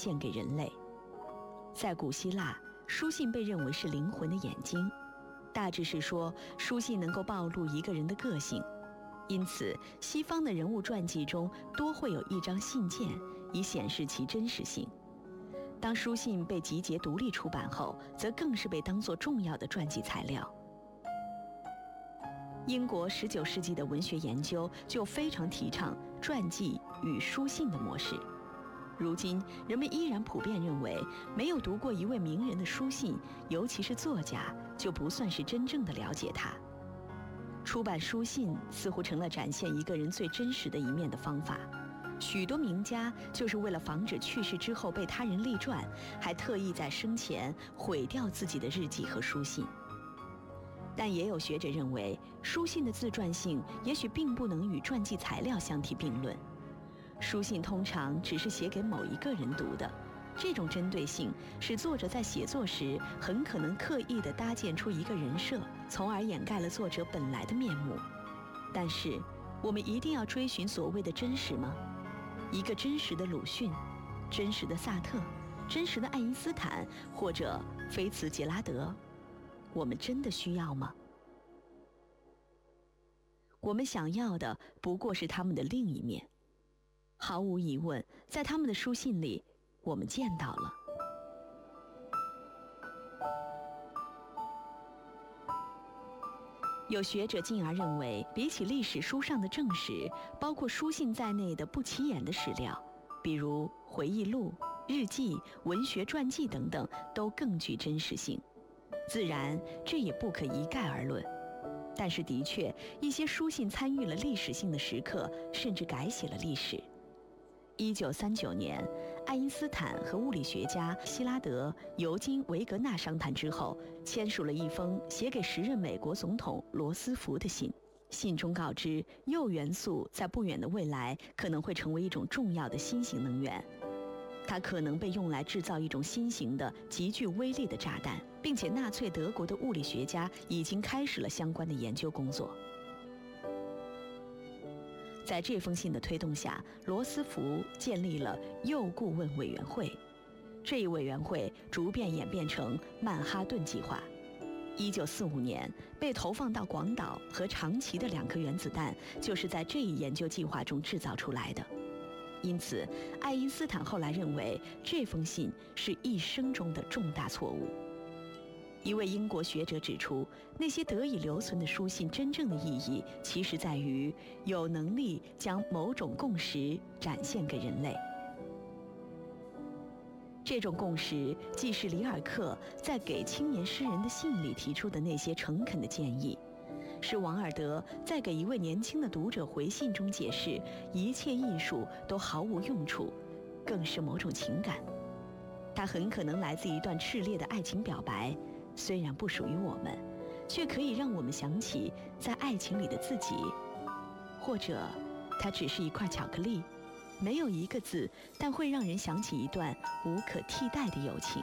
现给人类。在古希腊，书信被认为是灵魂的眼睛，大致是说书信能够暴露一个人的个性，因此西方的人物传记中多会有一张信件，以显示其真实性。当书信被集结独立出版后，则更是被当作重要的传记材料。英国19世纪的文学研究就非常提倡传记与书信的模式。如今人们依然普遍认为，没有读过一位名人的书信，尤其是作家，就不算是真正的了解他。出版书信似乎成了展现一个人最真实的一面的方法。许多名家就是为了防止去世之后被他人立传，还特意在生前毁掉自己的日记和书信。但也有学者认为，书信的自传性也许并不能与传记材料相提并论。书信通常只是写给某一个人读的，这种针对性使作者在写作时很可能刻意地搭建出一个人设，从而掩盖了作者本来的面目。但是，我们一定要追寻所谓的真实吗？一个真实的鲁迅，真实的萨特，真实的爱因斯坦，或者菲茨杰拉德，我们真的需要吗？我们想要的不过是他们的另一面。毫无疑问，在他们的书信里，我们见到了。有学者进而认为，比起历史书上的正史，包括书信在内的不起眼的史料，比如回忆录、日记、文学传记等等，都更具真实性。自然，这也不可一概而论。但是的确，一些书信参与了历史性的时刻，甚至改写了历史。1939年，爱因斯坦和物理学家希拉德、尤金·维格纳商谈之后，签署了一封写给时任美国总统罗斯福的信。信中告知，铀元素在不远的未来可能会成为一种重要的新型能源，它可能被用来制造一种新型的极具威力的炸弹，并且纳粹德国的物理学家已经开始了相关的研究工作。在这封信的推动下，罗斯福建立了铀顾问委员会。这一委员会逐渐演变成曼哈顿计划。1945年被投放到广岛和长崎的2颗原子弹，就是在这一研究计划中制造出来的。因此，爱因斯坦后来认为这封信是一生中的重大错误。一位英国学者指出，那些得以留存的书信真正的意义，其实在于有能力将某种共识展现给人类。这种共识既是里尔克在给青年诗人的信里提出的那些诚恳的建议，是王尔德在给一位年轻的读者回信中解释一切艺术都毫无用处，更是某种情感。它很可能来自一段炽烈的爱情表白，虽然不属于我们，却可以让我们想起在爱情里的自己。或者它只是一块巧克力，没有一个字，但会让人想起一段无可替代的友情。